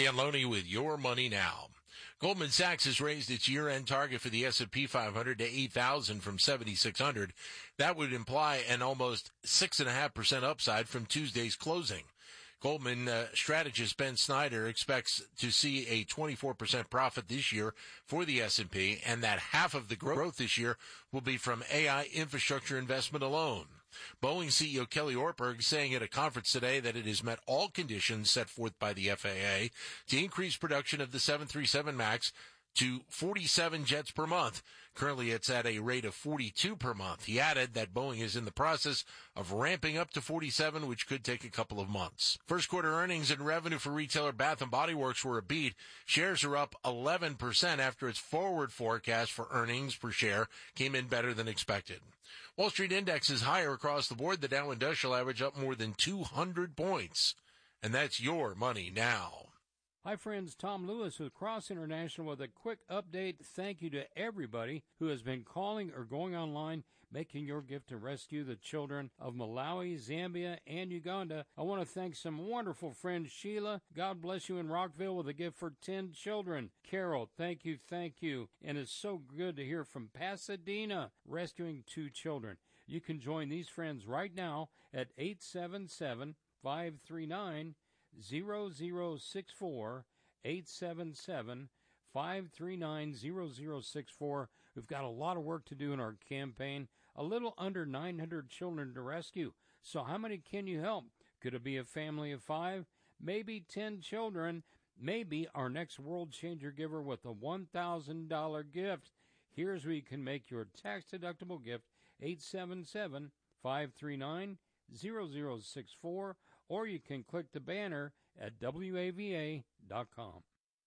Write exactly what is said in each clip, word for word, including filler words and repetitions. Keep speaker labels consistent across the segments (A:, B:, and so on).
A: Dan Loney with Your Money Now. Goldman Sachs has raised its year-end target for the S and P five hundred to eight thousand from seventy-six hundred. That would imply an almost six point five percent upside from Tuesday's closing. Goldman uh, strategist Ben Snyder expects to see a twenty-four percent profit this year for the S and P, and that half of the growth this year will be from A I infrastructure investment alone. Boeing C E O Kelly Ortberg saying at a conference today that it has met all conditions set forth by the F A A to increase production of the seven thirty-seven MAX to forty-seven jets per month. Currently, it's at a rate of forty-two per month. He added that Boeing is in the process of ramping up to forty-seven, which could take a couple of months. First quarter earnings and revenue for retailer Bath and Body Works were a beat. Shares are up eleven percent after its forward forecast for earnings per share came in better than expected. Wall Street index is higher across the board. The Dow Industrial Average up more than two hundred points. And that's Your Money Now.
B: Hi, friends. Tom Lewis with Cross International with a quick update. Thank you to everybody who has been calling or going online, making your gift to rescue the children of Malawi, Zambia, and Uganda. I want to thank some wonderful friends. Sheila, God bless you in Rockville with a gift for ten children. Carol, thank you, thank you. And it's so good to hear from Pasadena, rescuing two children. You can join these friends right now at eight seven seven, five three nine, zero zero six four, eight seven seven, five three nine, zero zero six four. We've got a lot of work to do in our campaign. A little under nine hundred children to rescue. So how many can you help? Could it be a family of five? Maybe ten children. Maybe our next World Changer giver with a one thousand dollars gift. Here's where you can make your tax-deductible gift, eight seven seven, five three nine, zero zero six four, or you can click the banner at W A V A dot com.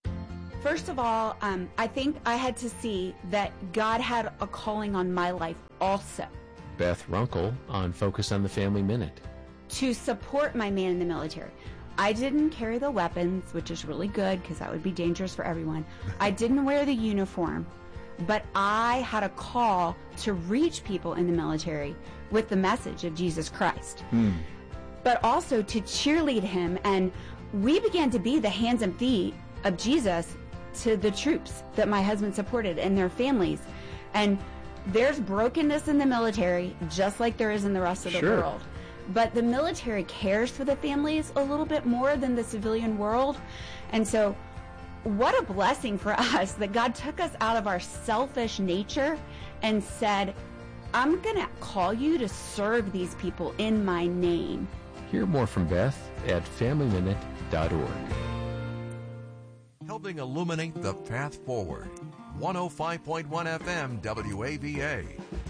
C: First of all, um, I think I had to see that God had a calling on my life also.
D: Beth Runkle on Focus on the Family Minute.
C: To support my man in the military. I didn't carry the weapons, which is really good because that would be dangerous for everyone. I didn't wear the uniform, but I had a call to reach people in the military with the message of Jesus Christ. Hmm. But also to cheerlead him, and we began to be the hands and feet of Jesus to the troops that my husband supported and their families. And there's brokenness in the military, just like there is in the rest of the
D: Sure.
C: world. But the military cares for the families a little bit more than the civilian world. And so what a blessing for us that God took us out of our selfish nature and said, I'm going to call you to serve these people in my name.
D: Hear more from Beth at family minute dot org.
E: Helping illuminate the path forward. one oh five point one F M W A V A.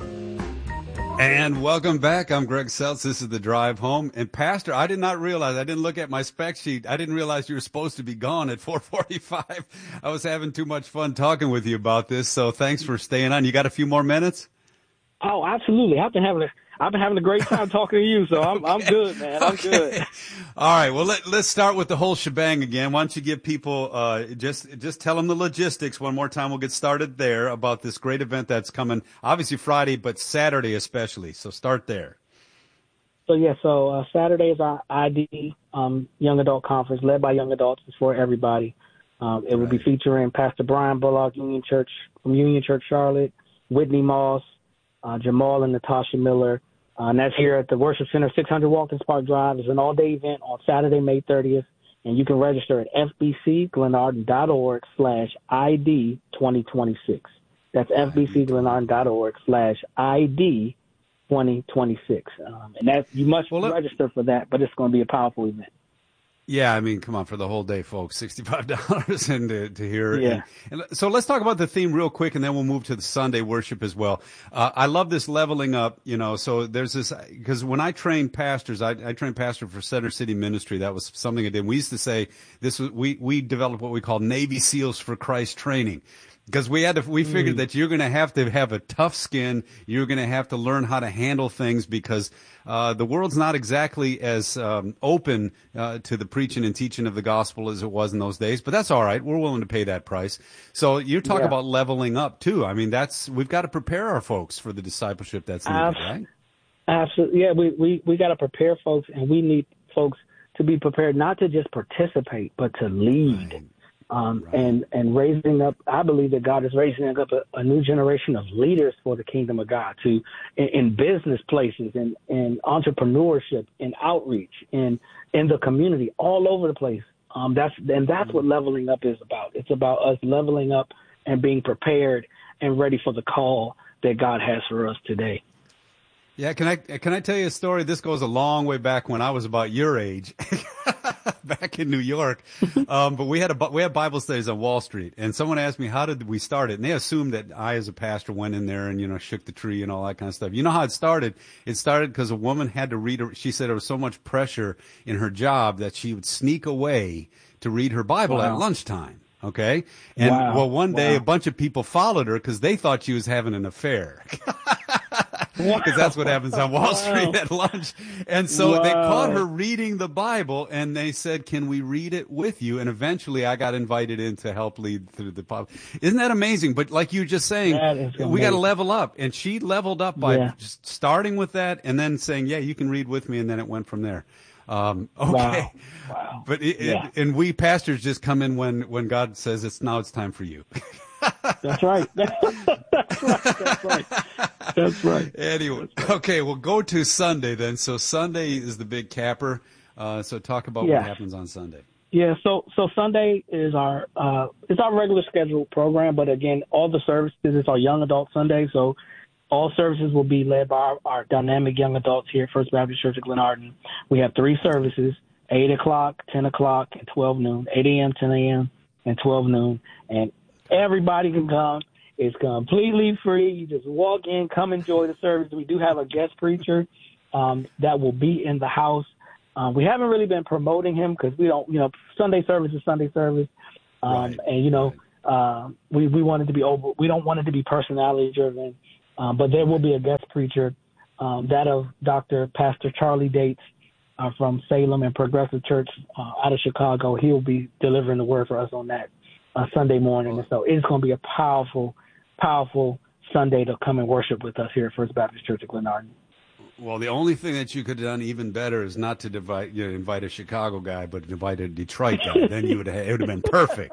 F: And welcome back. I'm Greg Seltz. This is The Drive Home. And Pastor, I did not realize, I didn't look at my spec sheet. I didn't realize you were supposed to be gone at four forty-five. I was having too much fun talking with you about this. So thanks for staying on. You got a few more minutes?
G: Oh, absolutely. I've been having a, I've been having a great time talking to you, so I'm, okay. I'm good, man. I'm okay. good.
F: All right. Well, let, let's start with the whole shebang again. Why don't you give people, uh, just, just tell them the logistics one more time. We'll get started there about this great event that's coming, obviously Friday, but Saturday especially. So start there.
G: So, yeah, so uh, Saturday is our I D um, Young Adult Conference led by young adults. It's for everybody. Um, it will right. be featuring Pastor Brian Bullock, Union Church, from Union Church Charlotte, Whitney Moss, uh, Jamal and Natasha Miller. Uh, and that's here at the Worship Center, six hundred Walton Park Drive. It's an all-day event on Saturday, May thirtieth. And you can register at fbcglenarden.org slash ID 2026. That's fbcglenarden.org slash ID 2026. Um, and that you must well, register for that, but it's going to be a powerful event.
F: Yeah, I mean, come on, for the whole day, folks, sixty-five dollars and to, to hear.
G: Yeah.
F: And, and so let's talk about the theme real quick, and then we'll move to the Sunday worship as well. Uh, I love this leveling up, you know, so there's this, because when I trained pastors, I, I trained pastor for Center City Ministry. That was something I did. We used to say this was, we, we developed what we call Navy SEALs for Christ training. Because we had to, we figured mm. that you're going to have to have a tough skin. You're going to have to learn how to handle things because uh, the world's not exactly as um, open uh, to the preaching and teaching of the gospel as it was in those days. But that's all right. We're willing to pay that price. So you talk
G: yeah.
F: about leveling up too. I mean, that's we've got to prepare our folks for the discipleship that's needed,
G: Abs-
F: right?
G: Absolutely. Yeah, we we we got to prepare folks, and we need folks to be prepared not to just participate, but to lead.
F: Right.
G: Um,
F: Right.
G: and, and raising up, I believe that God is raising up a, a new generation of leaders for the kingdom of God to in, in business places and in entrepreneurship and outreach and in the community all over the place. Um, that's and that's what leveling up is about. It's about us leveling up and being prepared and ready for the call that God has for us today.
F: Yeah, can I can I tell you a story? This goes a long way back when I was about your age, back in New York. Um, but we had a we had Bible studies on Wall Street, and someone asked me how did we start it, and they assumed that I, as a pastor, went in there and you know shook the tree and all that kind of stuff. You know how it started? It started because a woman had to read. Her, she said there was so much pressure in her job that she would sneak away to read her Bible
G: Wow.
F: at lunchtime. Okay, and
G: Wow.
F: well, one day
G: Wow.
F: a bunch of people followed her because they thought she was having an affair. Because that's what happens on Wall Street at lunch. And so
G: Wow.
F: they caught her reading the Bible, and they said, can we read it with you? And eventually I got invited in to help lead through the Bible. Isn't that amazing? But like you were just saying,
G: That is
F: we got to
G: amazing.
F: level up. And she leveled up by
G: Yeah.
F: just starting with that and then saying, yeah, you can read with me. And then it went from there. Um, okay.
G: Wow. Wow.
F: But it,
G: Yeah.
F: it, and we pastors just come in when, when God says it's now it's time for you.
G: That's right. That's right. That's right. That's right.
F: Anyway, okay, we'll go to Sunday then. So Sunday is the big capper. Uh, so talk about
G: Yeah.
F: what happens on Sunday.
G: Yeah, so so Sunday is our uh, it's our regular scheduled program, but again, all the services is our young adult Sunday. So all services will be led by our, our dynamic young adults here at First Baptist Church of Glenarden. We have three services: eight o'clock, ten o'clock, and twelve noon. eight a.m., ten a.m., and twelve noon, and everybody can come. It's completely free. You just walk in, come enjoy the service. We do have a guest preacher um, that will be in the house. Um, we haven't really been promoting him because we don't, you know, Sunday service is Sunday service. Um,
F: Right,
G: and, you know, uh, we, we want it to be over. We don't want it to be personality driven. Um, but there will be a guest preacher, um, that of Doctor Pastor Charlie Dates uh, from Salem and Progressive Church uh, out of Chicago. He'll be delivering the word for us on that uh, Sunday morning. And so it's going to be a powerful, powerful Sunday to come and worship with us here at First Baptist Church of Glenarden.
F: Well, the only thing that you could have done even better is not to divide, you know, invite a Chicago guy, but invite a Detroit guy. Then you would have, it would have been perfect.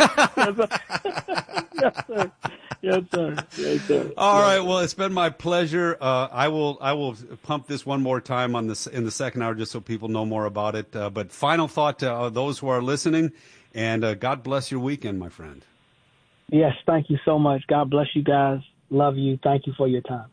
G: Yes, sir. Yes, sir. Yes, sir.
F: All right. Well, it's been my pleasure. Uh, I will I will pump this one more time on this in the second hour just so people know more about it. Uh, but final thought to uh, those who are listening, and uh, God bless your weekend, my friend.
G: Yes, thank you so much. God bless you guys. Love you. Thank you for your time.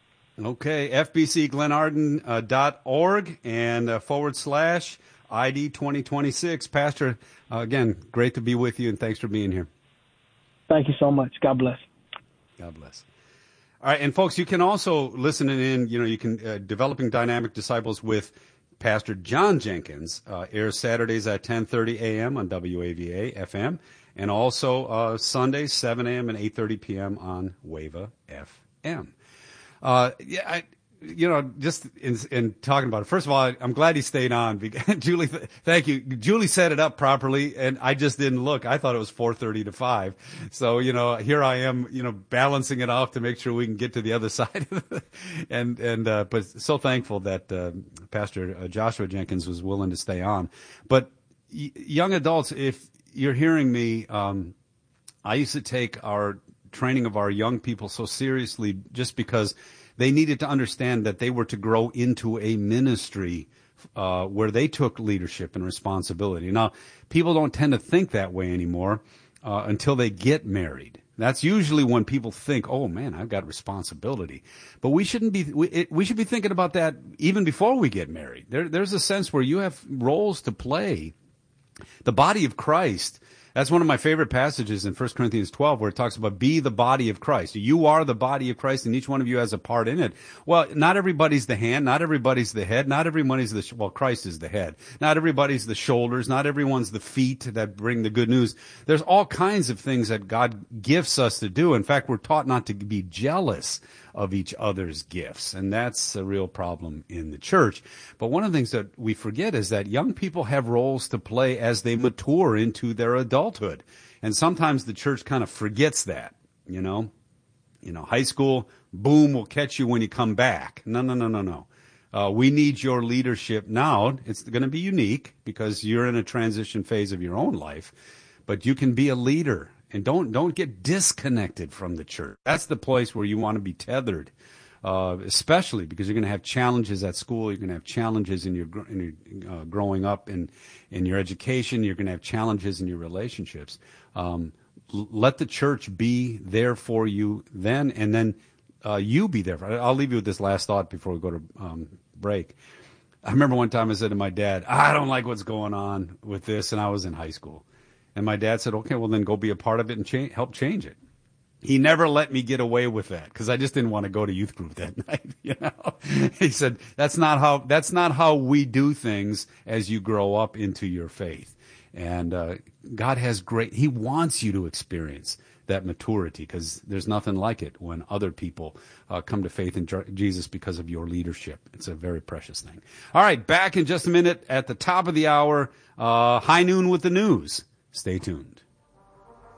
F: Okay, F B C Glenarden uh, dot org and uh, forward slash I D twenty twenty-six. Pastor, uh, again, great to be with you, and thanks for being here.
G: Thank you so much. God bless.
F: God bless. All right, and folks, you can also listen in. You know, you can uh, Developing Dynamic Disciples with Pastor John Jenkins uh, airs Saturdays at ten thirty a.m. on W A V A F M, and also uh, Sundays seven a.m. and eight thirty p.m. on WAVA F M. Uh, yeah, I, you know, just in, in talking about it, first of all, I, I'm glad he stayed on. Because, Julie, th- thank you. Julie set it up properly, and I just didn't look. I thought it was four thirty to five. So, you know, here I am, you know, balancing it off to make sure we can get to the other side. and, and, uh, but so thankful that, uh, Pastor uh, Joshua Jenkins was willing to stay on. But y- young adults, if you're hearing me, um, I used to take our training of our young people so seriously just because they needed to understand that they were to grow into a ministry uh, where they took leadership and responsibility. Now, people don't tend to think that way anymore uh, until they get married. That's usually when people think, "Oh man, I've got responsibility." But we shouldn't be. We, it, we should be thinking about that even before we get married. There, there's a sense where you have roles to play. The body of Christ. That's one of my favorite passages in First Corinthians twelve where it talks about be the body of Christ. You are the body of Christ and each one of you has a part in it. Well, not everybody's the hand, not everybody's the head, not everybody's the, well, Christ is the head. Not everybody's the shoulders, not everyone's the feet that bring the good news. There's all kinds of things that God gifts us to do. In fact, we're taught not to be jealous of each other's gifts. And that's a real problem in the church. But one of the things that we forget is that young people have roles to play as they mature into their adulthood. And sometimes the church kind of forgets that, you know. You know, high school, boom, will catch you when you come back. No, no, no, no, no. Uh, we need your leadership now. It's going to be unique because you're in a transition phase of your own life, but you can be a leader, and don't don't get disconnected from the church. That's the place where you want to be tethered, uh, especially because you're going to have challenges at school. You're going to have challenges in your in your uh, growing up in in your education. You're going to have challenges in your relationships. Um, l- let the church be there for you then, and then. Uh, you be there. I'll leave you with this last thought before we go to um, break. I remember one time I said to my dad, I don't like what's going on with this, and I was in high school. And my dad said, okay, well, then go be a part of it and cha- help change it. He never let me get away with that because I just didn't want to go to youth group that night. You know, he said, that's not how that's not how we do things as you grow up into your faith. And uh, God has great, he wants you to experience that maturity because there's nothing like it when other people uh, come to faith in Jesus because of your leadership. It's a very precious thing. All right, back in just a minute at the top of the hour, uh, High Noon with the news. Stay tuned.